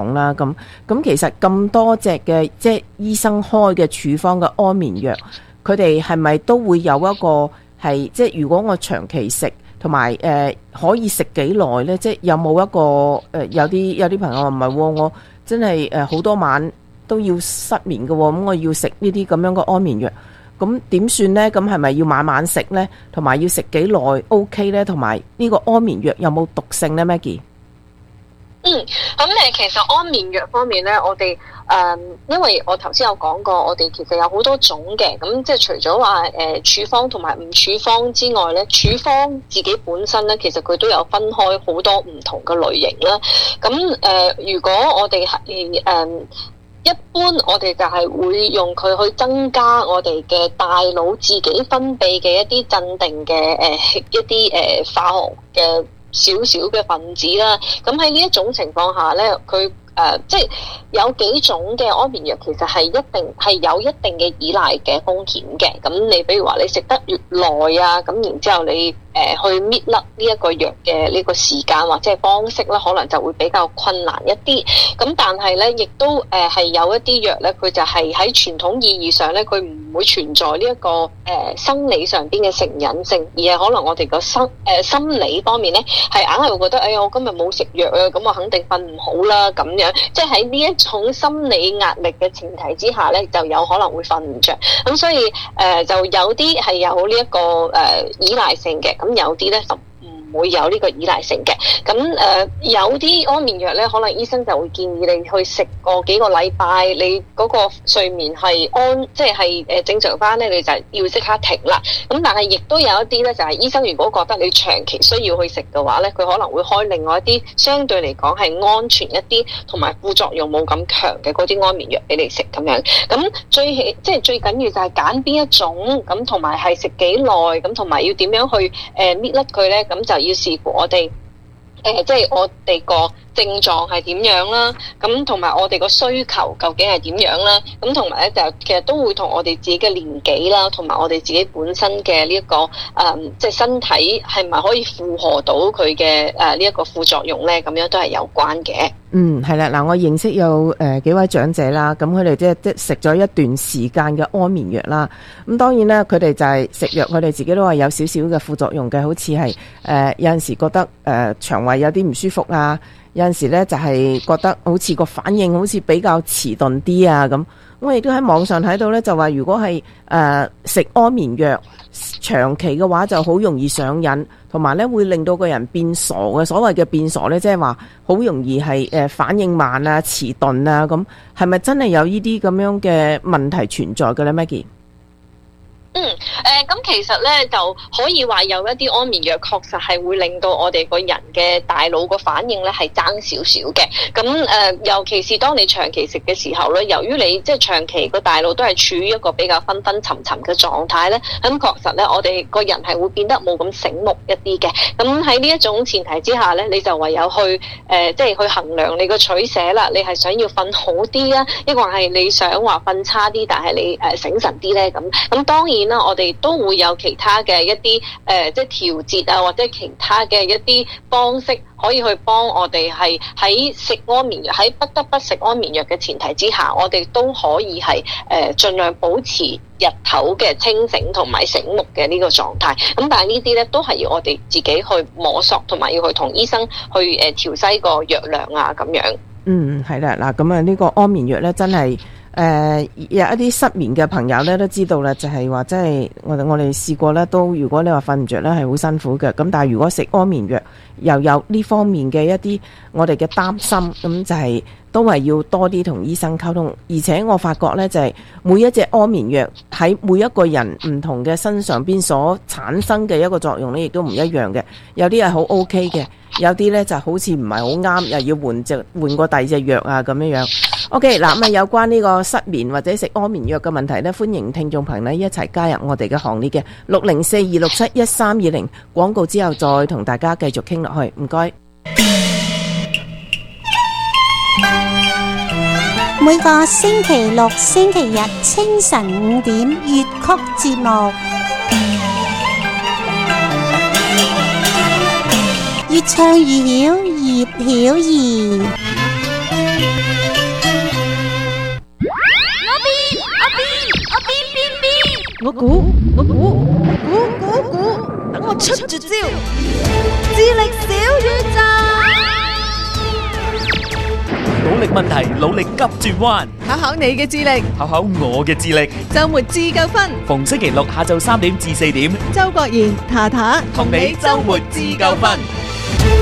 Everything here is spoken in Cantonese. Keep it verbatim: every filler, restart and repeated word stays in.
啦。咁咁其實咁多隻嘅即係醫生開嘅處方嘅安眠藥，佢哋係咪都會有一個係即係如果我長期食同埋誒可以食幾耐呢？即係有冇一個誒、呃、有啲有啲朋友話唔係喎，我真係誒好多晚都要失眠嘅喎，咁我要食呢啲咁樣嘅安眠藥。咁點算呢？咁係咪要晚晚食呢？同埋要食幾耐 OK 呢？同埋呢個安眠藥有冇毒性呢 Maggie？ 嗯，咁誒，其實安眠藥方面咧，我哋誒、呃，因為我頭先有講過，我哋其實有好多種嘅，咁即係除咗話誒處方同埋唔處方之外咧，處方自己本身咧，其實佢都有分開好多唔同嘅類型啦。咁誒、呃，如果我哋係誒。一般我哋就係會用佢去增加我哋嘅大腦自己分泌嘅一啲鎮定嘅誒、呃、一啲誒、呃、化學嘅少少嘅分子啦。咁喺呢一種情況下咧，佢誒、呃、即係有幾種嘅安眠藥其實係一定係有一定嘅依賴嘅風險嘅。咁你比如話你食得越耐啊，咁然之後你誒、呃、去搣甩呢一個藥嘅呢個時間或者係方式咧，可能就會比較困難一啲。咁但係咧，亦都誒係、呃、有一啲藥咧，佢就係喺傳統意義上咧，佢唔會存在呢、這、一個誒、呃、生理上邊嘅成癮性，而係可能我哋個心誒心理方面咧，係硬係會覺得，哎呀，我今日冇食藥啊，咁我肯定瞓唔好啦，咁樣，即係喺呢一種心理壓力嘅前提之下咧，就有可能會瞓唔着。咁所以誒、呃、就有啲係有呢、這、一個誒、呃、依賴性嘅，咁有啲咧就唔會有呢個依賴性嘅。咁誒、呃、有啲安眠藥咧，可能醫生就會建議你去食個幾個禮拜，你嗰個睡眠係安，即係係誒正常翻咧，你就要即刻停啦。咁但係亦都有一啲咧，就係、是、醫生如果覺得你長期需要去食嘅話咧，佢可能會開另外一啲相對嚟講係安全一啲，同埋副作用冇咁強嘅嗰啲安眠藥俾你食咁樣。咁最起即係最緊要就係揀邊一種，咁同埋係食幾耐，咁同埋要點樣去誒搣甩佢咧，咁、呃、就要視乎我哋誒、呃，即係我哋個症狀係點樣啦，咁同埋我哋個需求究竟係點樣啦，咁同埋咧就其實都會同我哋自己嘅年紀啦，同埋我哋自己本身嘅呢一個誒、嗯，即係身體係咪可以負荷到佢嘅誒呢一個副作用咧，咁樣都係有關嘅。 嗯，係啦，嗱，我認識有誒、呃、幾位長者啦，咁佢哋即係即係食咗一段時間嘅安眠藥啦，咁當然啦，佢哋就係食藥，佢哋自己都話有少少嘅副作用嘅，好似係誒有陣時覺得誒、呃、腸胃有啲唔舒服啊，有陣時咧就係、是、覺得好似個反應好似比較遲鈍啲啊咁。我亦都喺網上睇到咧，就話如果係誒食安眠藥長期嘅話，就好容易上癮，同埋咧會令到個人變傻嘅。所謂嘅變傻咧，即係話好容易係誒反應慢啊、遲鈍啊咁。係咪真係有呢啲咁樣嘅問題存在嘅咧 Maggie？ 嗯，誒、呃，咁其實咧就可以話有一啲安眠藥確實係會令到我哋個人嘅大腦個反應咧係爭少少嘅。咁誒、呃，尤其是當你長期食嘅時候咧，由於你即係長期個大腦都係處於一個比較昏昏沉沉嘅狀態咧，咁確實咧我哋個人係會變得冇咁醒目一啲嘅。咁喺呢一種前提之下咧，你就唯有去誒、呃，即係去衡量你個取捨啦。你係想要瞓好啲啊，抑或係你想話瞓差啲，但係你誒、呃、醒神啲咧？咁咁當然。我哋都會有其他嘅一啲誒、呃，即係調節啊，或者其他嘅一啲方式，可以去幫我哋係喺食安眠藥，喺不得不食安眠藥嘅前提之下，我哋都可以係誒盡量保持日頭嘅清醒同埋醒目嘅呢個狀態。咁但係呢啲咧都係要我哋自己去摸索，同埋要去同醫生去誒調劑個藥量啊咁樣。 嗯，係啦，嗱咁啊，呢個安眠藥咧真係。誒、呃、有一啲失眠嘅朋友咧都知道啦，就係話即係我哋我哋試過咧，都如果你話瞓唔着咧係好辛苦嘅。咁但係如果食安眠藥又有呢方面嘅一啲我哋嘅擔心，咁就係都係要多啲同醫生溝通。而且我發覺咧就係每一隻安眠藥喺每一個人唔同嘅身上邊所產生嘅一個作用咧，亦都唔一樣嘅。有啲係好 OK 嘅，有啲咧就好似唔係好啱，又要換隻換過第二隻藥啊咁樣樣。OK， 嗱咁啊，有關呢個失眠或者食安眠藥嘅問題呢，歡迎聽眾朋友一齊加入我哋嘅行列嘅六零四二六七一三二零，廣告之後再同大家繼續傾落去，唔該。 每個星期六、星期日清晨五點粵曲節目，越唱越曉，葉曉儀。 我估，我估，我估，估估，等我出絕招，智力小宇宙。 努力問題，努力急轉彎， 考考你嘅智力， 考考我嘅智力。 周末自夠分， 逢星期六下晝三點至四點， 周國賢、塔塔同你周末自夠分。